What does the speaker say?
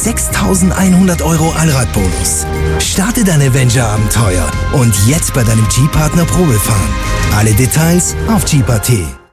6.100 € Allradbonus. Starte dein Avenger-Abenteuer und jetzt bei deinem Jeep-Partner Probefahren. Alle Details auf Jeep.at.